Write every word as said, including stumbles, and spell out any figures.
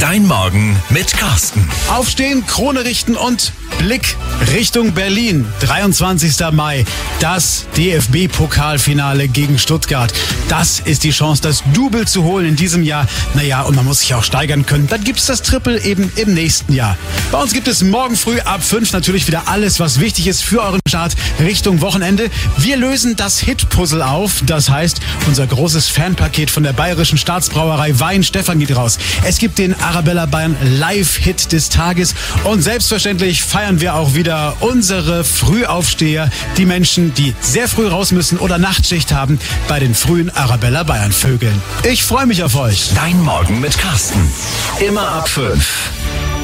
Dein Morgen mit Carsten. Aufstehen, Krone richten und Blick Richtung Berlin. dreiundzwanzigster Mai, das D F B-Pokalfinale gegen Stuttgart. Das ist die Chance, das Double zu holen in diesem Jahr. Naja, und man muss sich auch steigern können. Dann gibt's das Triple eben im nächsten Jahr. Bei uns gibt es morgen früh ab fünf natürlich wieder alles, was wichtig ist für euren Start Richtung Wochenende. Wir lösen das Hit-Puzzle auf. Das heißt, unser großes Fanpaket von der Bayerischen Staatsbrauerei Wein Stefan geht raus. Es gibt den Arabella Bayern Live-Hit des Tages. Und selbstverständlich feiern wir auch wieder unsere Frühaufsteher, die Menschen, die sehr früh raus müssen oder Nachtschicht haben, bei den frühen Arabella Bayern Vögeln. Ich freue mich auf euch. Dein Morgen mit Carsten. Immer ab fünf.